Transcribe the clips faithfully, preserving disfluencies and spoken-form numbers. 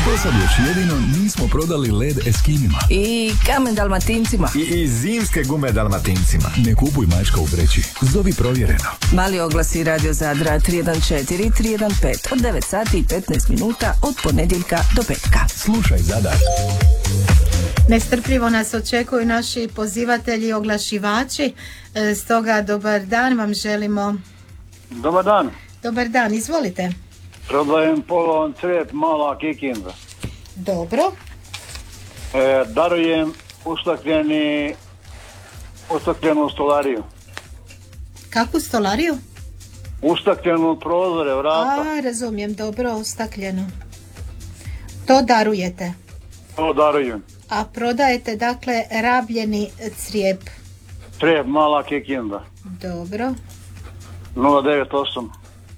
Do sad još jedino nismo prodali led Eskinima. I kamen Dalmatincima. I, i zimske gume Dalmatincima. Ne kupuj mačka u vreći. Zovi provjereno. Mali oglasi Radio Zadra tri jedan četiri tri jedan pet od devet sati i petnaest minuta od ponedjeljka do petka. Slušaj Zadar. Nestrpljivo nas očekuju naši pozivatelji i oglašivači, stoga dobar dan vam želimo. Dobar dan. Dobar dan, izvolite. Prodajem polovan crijep Mala Kikinda. Dobro. E, darujem ustakljeni, ustakljenu stolariju. Kakvu stolariju? Ustakljenu prozore, vrata. A, razumijem, dobro, ustakljeno. To darujete? To darujem. A prodajete, dakle, rabljeni crijep? Crijep Mala Kikinda. Dobro. nula devet osam.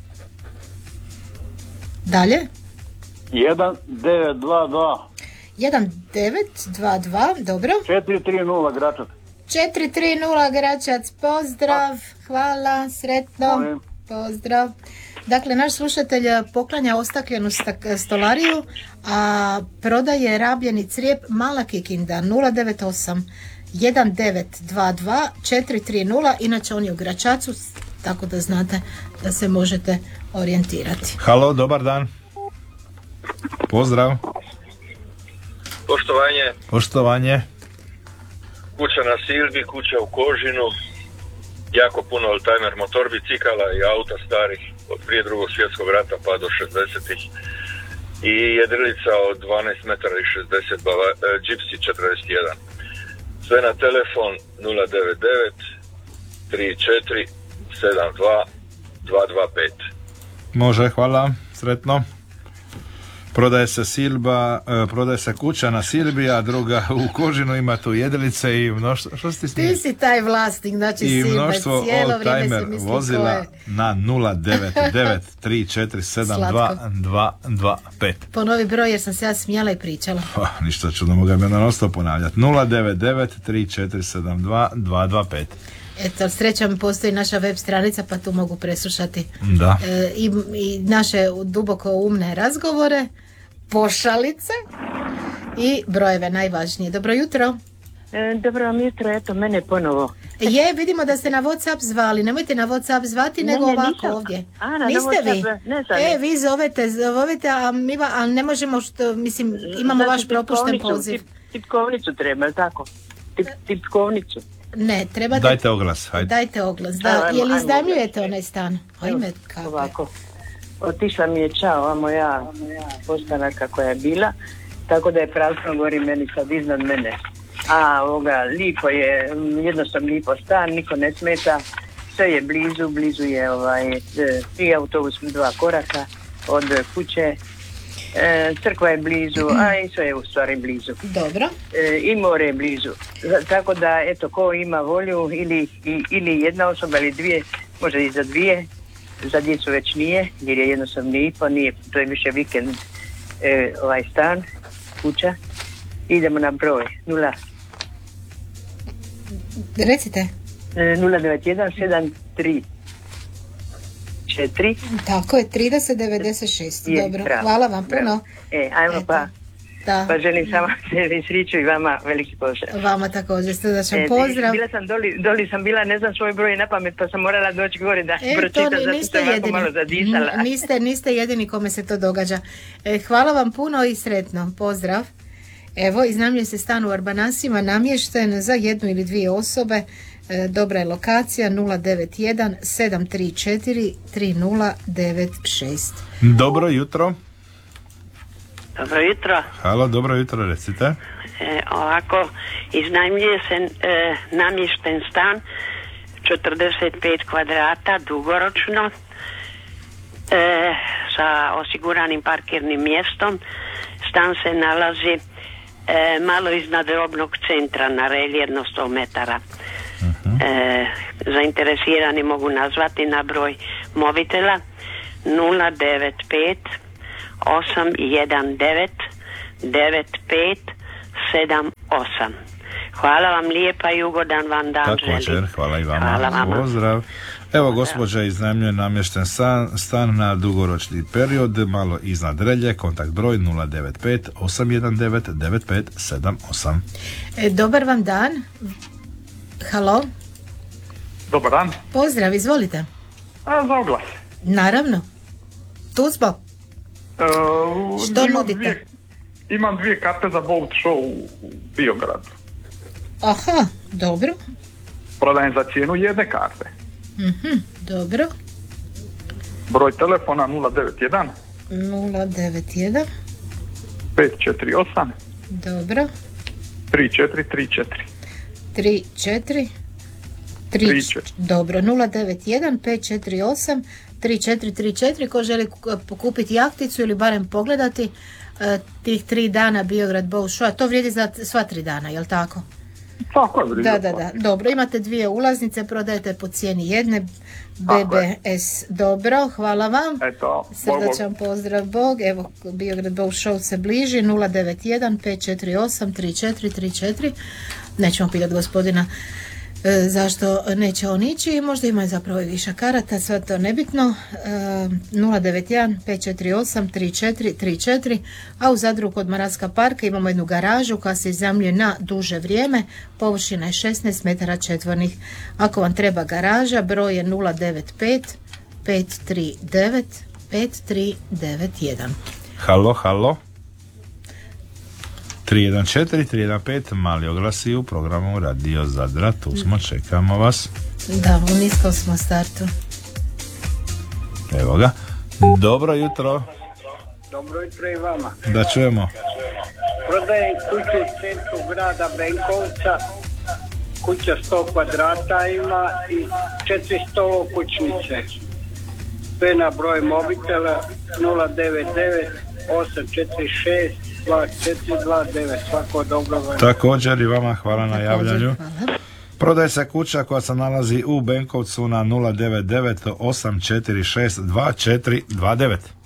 Dalje? jedan devet dva dva. jedan devet dva dva, dobro. četiri tri nula Gračac. četiri tri nula Gračac, pozdrav, hvala, sretno, Molim. Pozdrav. Dakle, naš slušatelj poklanja ostakljenu stolariju, a prodaje rabljeni crijep Mala Kikinda nula devet osam jedan devet dva dva četiri tri nula, inače on je u Gračacu, tako da znate da se možete orijentirati. Halo, dobar dan. Pozdrav. Poštovanje. Poštovanje. Kuća na Silbi, kuća u Kožinu, jako puno oldtimer motor bicikala i auta starih od prije drugog svjetskog rata pa do šezdesetih i jedrilica od dvanaest metara i šezdeset bava, e, Gypsy četrdeset jedan. Sve na telefon nula devet devet tri četiri sedam dva dva dva pet. Može, hvala, sretno. Prodaje se Silba, eh, prodaje se kuća na Silbi, a druga u Kožinu, ima tu jedrilice i mnoštvo, što ste snimili? Ti si taj vlasnik, znači I Silbe, mnoštvo cijelo vrijeme oldtimer se misli vozila koje. na nula devet devet tri četiri sedam dva dva dva pet. Ponovi broj jer sam se ja smijala i pričala. Oh, ništa čudno, mogu ga non stop ponavljati. nula devet devet tri četiri sedam dva dva dva pet. Eto, srećom postoji naša web stranica pa tu mogu preslušati Da. e, i, i naše duboko umne razgovore, pošalice i brojeve najvažnije. Dobro jutro. E, dobro vam jutro, eto mene ponovo. Je, vidimo da ste na WhatsApp zvali. Nemojte na WhatsApp zvati, nego Ne, ne, ovako nisam. ovdje. A, na Niste vi? WhatsApp, ne znam. E, vi zovete, zovete, a mi va, a ne možemo, što, mislim, imamo Znači, vaš propušten tipkovnicu, poziv. Tip, tipkovnicu treba, ili tako? Tip, tipkovnicu. Ne, trebate... Dajte oglas, hajde. Dajte oglas, da. Evo, ajmo, Je li ajmo iznajmljujete oglas. onaj stan? Ajme, kako? Ovako. Otišla mi je čao, a moja postanaka koja je bila, tako da je prazno gori meni sad iznad mene. A ovoga, lipo je, jednostavno lipo stan, niko ne smeta, sve je blizu, blizu je ovaj, tri autobus, dva koraka od kuće, e, crkva je blizu, a i sve je u stvari blizu. Dobro. E, i more je blizu. Z- tako da, eto, ko ima volju ili, i, ili jedna osoba ili dvije, može i za dvije, za djecu već nije, jer je jednostavno nije, pa nije, to je više vikend e, ovaj stan, kuća. Idemo na broj nula Recite. nula devet jedan sedam tri četiri. Tako je, trideset devedeset šest. Je, Dobro, bravo, hvala vam bravo. puno. E, ajmo Eto. pa. Da. Pa želim samo sebi sreću i vama veliki pozdrav. Vama također, srdačan E, pozdrav. Bila sam doli, doli sam bila, ne znam svoj broj na pamet, pa sam morala doći gore da E, to pročitam, ni- zato niste sam ovako jedini. malo zadisala. N- Niste, niste jedini kome se to događa. E, hvala vam puno i sretno. Pozdrav. Evo, iznajmljuje se stan u Arbanasima, namješten za jednu ili dvije osobe. E, dobra je lokacija nula devet jedan sedam tri četiri tri nula devet šest. Dobro jutro. Dobro jutro. Halo, dobro jutro, recite. E, ovako, iznajmljuje se e, namješten stan četrdeset pet kvadrata dugoročno e, sa osiguranim parkirnim mjestom. Stan se nalazi e, malo iznad robnog centra na relji jedno sto metara. Uh-huh. E, zainteresirani mogu nazvati na broj mobitela nula devet pet osam jedan devet devet pet sedam osam. Hvala vam lijepa i ugodan vam dan želim. Također, hvala i vama. Hvala vama. Pozdrav. Evo, gospođa iznajmljuje namješten stan, stan na dugoročni period, malo iznad Relje, kontakt broj nula devet pet osam jedan devet devet pet sedam osam. E, dobar vam dan. Halo? Dobar dan. Pozdrav, izvolite. A, za oglas. Naravno. Tuzbo. E, Što imam nudite? Dvije, imam dvije karte za boat show u Biogradu. Aha, dobro. Prodajem za cijenu jedne karte. Mhm, dobro. Broj telefona nula devet jedan nula devet jedan pet četiri osam Dobro. tri četiri tri četiri. tri četiri tri Tri četiri. Dobro, nula devet jedan pet četiri osam tri četiri tri četiri. Ko želi kupiti jahticu ili barem pogledati uh, tih tri dana Biograd Boat Show, a to vrijedi za sva tri dana, jel tako? Tako je. Da, da, da. Dobro, imate dvije ulaznice, prodajete po cijeni jedne. B B S, dobro, hvala vam. Eto, srdačan pozdrav, Bog. Evo, Biograd Boat Show se bliži, nula devet jedan pet četiri osam tri četiri tri četiri. Nećemo pitati gospodina e, zašto neće on ići, možda ima zapravo i više karata, sve to nebitno. E, nula devet jedan pet četiri osam tri četiri tri četiri. A u Zadru kod Maratska parka imamo jednu garažu koja se iznajmljuje na duže vrijeme, površina je šesnaest metara četvornih. Ako vam treba garaža, broj je nula devet pet pet tri devet pet tri devet jedan. Halo, halo. tri jedan četiri tri jedan pet, mali oglasi u programu Radio Zadra, tu smo, čekamo vas. Da, u niskom smo startu. Evo ga. Dobro jutro. Dobro jutro i vama. Da čujemo. Prodajem kuću u centru grada Benkovca. Kuća sto kvadrata ima i četiristo okućnice. Sve na broj mobitela nula devet devet osam četiri šest dva četiri dva devet. Svako dobro vam. Također i vama hvala na javljanju. Hvala. Prodaje se kuća koja se nalazi u Benkovcu na nula devet devet osam četiri šest dva četiri dva devet.